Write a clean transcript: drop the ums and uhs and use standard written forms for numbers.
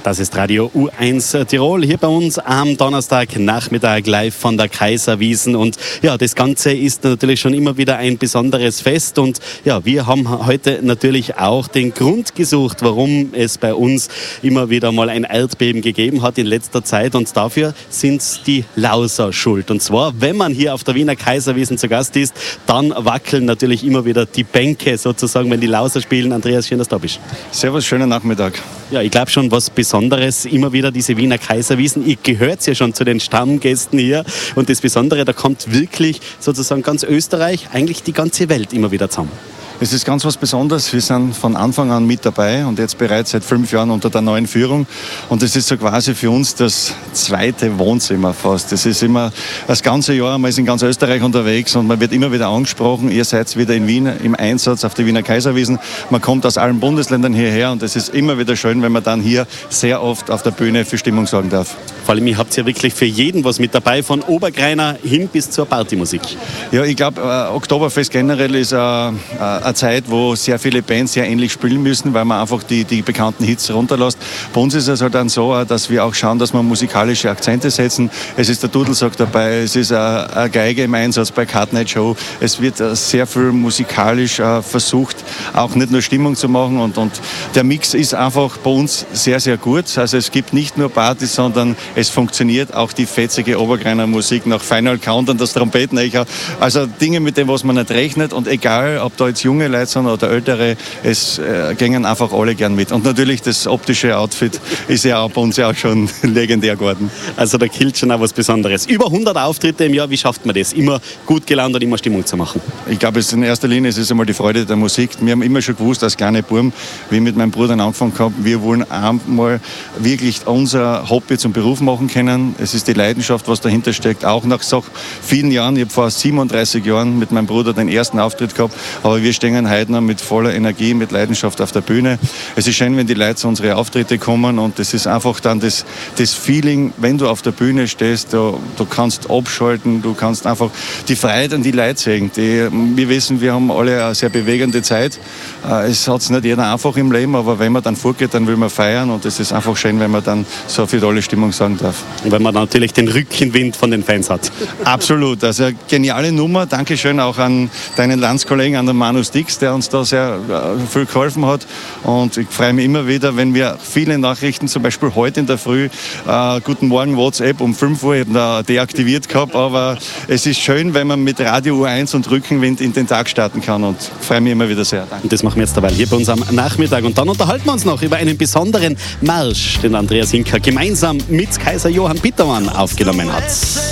Das ist Radio U1 Tirol, hier bei uns am Donnerstagnachmittag live von der Kaiserwiesen. Und ja, das Ganze ist natürlich schon immer wieder ein besonderes Fest. Und ja, wir haben heute natürlich auch den Grund gesucht, warum es bei uns immer wieder mal ein Erdbeben gegeben hat in letzter Zeit. Und dafür sind die Lauser schuld. Und zwar, wenn man hier auf der Wiener Kaiserwiesen zu Gast ist, dann wackeln natürlich immer wieder die Bänke sozusagen, wenn die Lauser spielen. Andreas, schön, dass du da bist. Servus, schönen Nachmittag. Ja, ich glaube schon, was Besonderes, immer wieder diese Wiener Kaiserwiesen. Ihr gehört ja schon zu den Stammgästen hier. Und das Besondere, da kommt wirklich sozusagen ganz Österreich, eigentlich die ganze Welt immer wieder zusammen. Es ist ganz was Besonderes. Wir sind von Anfang an mit dabei und jetzt bereits seit 5 Jahren unter der neuen Führung. Und es ist so quasi für uns das zweite Wohnzimmer fast. Das ist immer das ganze Jahr, man ist in ganz Österreich unterwegs und man wird immer wieder angesprochen. Ihr seid wieder in Wien im Einsatz auf der Wiener Kaiserwiesen. Man kommt aus allen Bundesländern hierher und es ist immer wieder schön, wenn man dann hier sehr oft auf der Bühne für Stimmung sorgen darf. Vor allem, ihr habt ja wirklich für jeden was mit dabei, von Obergreiner hin bis zur Partymusik. Ja, ich glaube, Oktoberfest generell ist eine Zeit, wo sehr viele Bands sehr ähnlich spielen müssen, weil man einfach die bekannten Hits runterlässt. Bei uns ist es halt dann so, dass wir auch schauen, dass wir musikalische Akzente setzen. Es ist der Dudelsack dabei, es ist eine Geige im Einsatz bei Cut Night Show. Es wird sehr viel musikalisch versucht, auch nicht nur Stimmung zu machen. Und der Mix ist einfach bei uns sehr, sehr gut. Also es gibt nicht nur Partys, sondern es funktioniert auch die fetzige Obergreiner Musik nach Final Countdown, das Trompetenecho. Also Dinge, mit denen was man nicht rechnet. Und egal, ob da jetzt junge Leute sind oder ältere, es gingen einfach alle gern mit. Und natürlich das optische Outfit ist ja auch bei uns ja auch schon legendär geworden. Also da killt schon auch was Besonderes. Über 100 Auftritte im Jahr, wie schafft man das? Immer gut gelaunt und immer Stimmung zu machen? Ich glaube, in erster Linie ist es einmal die Freude der Musik. Wir haben immer schon gewusst, als kleine Buben, wie ich mit meinem Bruder angefangen habe, wir wollen einmal wirklich unser Hobby zum Beruf machen können. Es ist die Leidenschaft, was dahinter steckt. Auch nach so vielen Jahren, ich habe vor 37 Jahren mit meinem Bruder den ersten Auftritt gehabt, aber wir stehen heute noch mit voller Energie, mit Leidenschaft auf der Bühne. Es ist schön, wenn die Leute zu unseren Auftritte kommen und das ist einfach dann das Feeling, wenn du auf der Bühne stehst, du kannst abschalten, du kannst einfach die Freude an die Leute sehen. Wir wissen, wir haben alle eine sehr bewegende Zeit. Es hat es nicht jeder einfach im Leben, aber wenn man dann vorgeht, dann will man feiern und es ist einfach schön, wenn man dann so eine tolle Stimmung sagen darf. Und wenn man natürlich den Rückenwind von den Fans hat. Absolut, also eine geniale Nummer. Dankeschön auch an deinen Landskollegen, an den Manu Stix, der uns da sehr viel geholfen hat. Und ich freue mich immer wieder, wenn wir viele Nachrichten, zum Beispiel heute in der Früh, Guten Morgen WhatsApp um 5 Uhr, ich habe da deaktiviert gehabt, aber es ist schön, wenn man mit Radio U1 und Rückenwind in den Tag starten kann und ich freue mich immer wieder sehr. Danke. Und das machen wir jetzt dabei hier bei uns am Nachmittag. Und dann unterhalten wir uns noch über einen besonderen Marsch, den Andreas Hinka gemeinsam mit Kaiser Johann Bittermann aufgenommen hat.